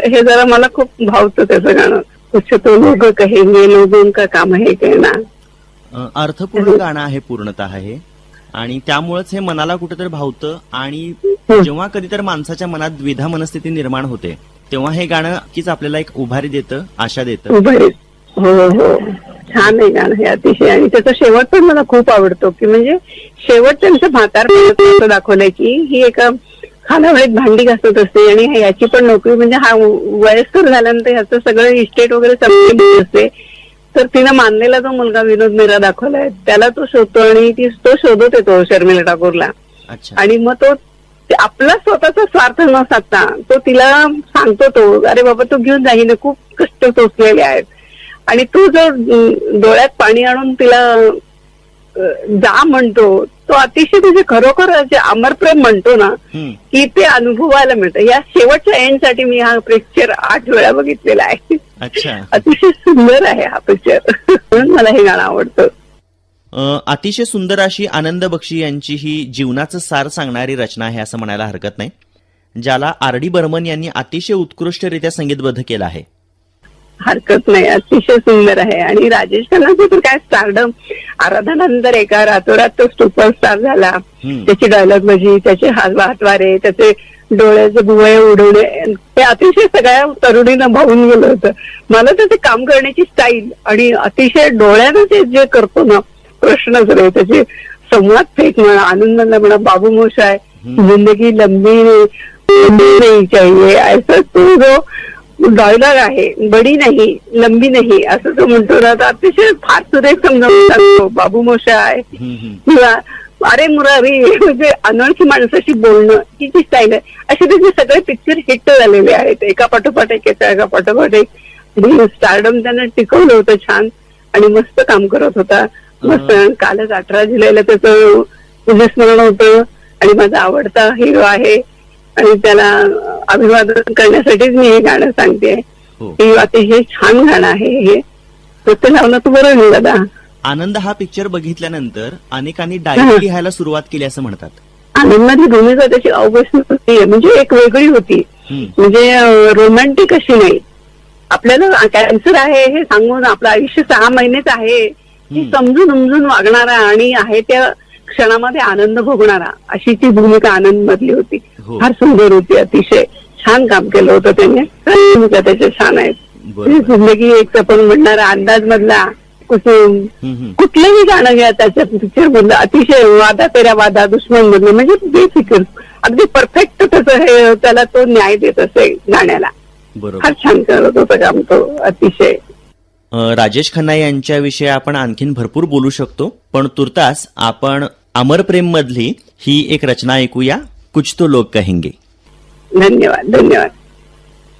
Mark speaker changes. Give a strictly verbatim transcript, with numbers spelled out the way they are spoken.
Speaker 1: हे जरा मला खूप भावतं त्याचं गाणं. कुछ तो लोग कहेंगे लोगों का काम है कहना.
Speaker 2: अर्थपूर्ण गाणं आहे पूर्णतः हे, आणि त्यामुळेच हे मनाला कुठेतरी भावतं. आणि जेव्हा कधीतरी माणसाच्या मनात द्विधा मनस्थिती निर्माण होते तेव्हा हे गाणं नक्कीच आपल्याला एक उभारी देतं, आशा देतं.
Speaker 1: उभारी. हो हो, छान आहे गाणं हे अतिशय. आणि त्याचा शेवट पण मला खूप आवडतो, की म्हणजे शेवट त्यांचं म्हातारपणाचं असं दाखवलंय की ही एका खानावळीत भांडी घासत असते आणि याची पण नोकरी, म्हणजे हा वयस्कर झाल्यानंतर ह्याचं सगळं इस्टेट वगैरे सगळं असते. तर तिनं मानलेला जो मुलगा विनोद मेहरा दाखवलाय त्याला तो शोधतो आणि ती तो शोधत येतो शर्मिला टागोरला. आणि मग तो आपला स्वतःचा स्वार्थ न साधता तो तिला सांगतो, तो अरे बाबा तू घेऊन जाईन, खूप कष्ट सोसलेले आहेत. आणि तू जर डोळ्यात पाणी आणून तिला जा म्हणतो, तो अतिशय तुझे खरोखर जे अमरप्रेम म्हणतो ना, की ते अनुभवायला मिळतं. या शेवटच्या एंड साठी मी हा पिक्चर आठ वेळा बघितलेला आहे. अतिशय सुंदर आहे हा पिक्चर, म्हणून मला हे गाणं आवडतं.
Speaker 2: अतिशय सुंदर अशी आनंद बक्षी यांची ही जीवनाचं सार सांगणारी रचना आहे असं म्हणायला हरकत नाही, ज्याला आर डी बर्मन यांनी अतिशय उत्कृष्टरित्या संगीतबद्ध केलं आहे.
Speaker 1: हरकत नाही, अतिशय सुंदर आहे. आणि राजेश खन्नाचं तर काय स्टारडम, आराधनानंतर एका रातोरात तो सुपरस्टार झाला. त्याची डायलॉग बाजी, त्याचे हातवारे, त्याचे डोळ्याचे भुवळे उडवणे, ते अतिशय सगळ्या तरुणीनं भावून गेलं होतं. मला त्याचे काम करण्याची स्टाईल आणि अतिशय डोळ्यानं ते जे करतो ना, प्रश्नच रे, त्याचे संवाद फेक म्हणा, आनंदाला म्हणा, बाबू मोशाय, जिंदगी लंबी नाही चाहिए, असं तो जो डायलॉग आहे, बडी नाही लंबी नाही असं तो म्हणतो ना, तर अतिशय फार सुरेख समजावून सांगतो बाबू मोशाय. किंवा अरे मुरारी, म्हणजे अनोळखी माणसाशी बोलणं ही जी स्टाईल आहे, असे त्याचे सगळे पिक्चर हिट झालेले आहेत, एका पाठोपाठ एक, एका पाठोपाठ एक. स्टारडम त्यानं टिकवलं होतं छान आणि मस्त काम करत होता. मस्त. कालच अठरा जुलैला त्याचं स्मरण होतं आणि माझा आवडता हिरो आहे आणि त्याला अभिवादन करण्यासाठीच मी हे गाणं सांगते. हे अतिशय छान गाणं आहे हे, ते लावलं तू बरं नाही दादा.
Speaker 2: आनंद हा पिक्चर बघितल्यानंतर अनेकांनी डायरी लिहायला सुरुवात केली असं म्हणतात.
Speaker 1: आनंदमध्ये भूमिका त्याची अवघड होती, म्हणजे एक वेगळी होती, म्हणजे रोमॅन्टिक अशी नाही. आपल्याला कॅन्सर आहे हे सांगून आपलं आयुष्य सहा महिनेच आहे ही समजून उमजून वागणारा आणि आहे त्या क्षणामध्ये आनंद भोगणारा, अशी ती भूमिका आनंद मधली होती. फार सुंदर होती, अतिशय छान काम केलं होतं त्याने. भूमिका त्याच्या छान आहेत. जिंदगी एक आपण म्हणणारा अंदाज मधला कुसुम, कुठलंही गाणं घ्या त्याच्या पिक्चर मधलं, अतिशय वादा तेऱ्या वादा, दुश्मन मधलं, म्हणजे बेफिकर अगदी परफेक्ट त्याचं हे, त्याला तो न्याय देत असे गाण्याला. फार छान करत होतं काम तो, अतिशय.
Speaker 2: राजेश खन्ना यांच्याविषयी आपण आणखीन भरपूर बोलू शकतो, पण तुर्तास आपण अमर प्रेम मधली ही एक रचना ऐकूया, कुछ तो लोग कहेंगे.
Speaker 1: धन्यवाद धन्यवाद.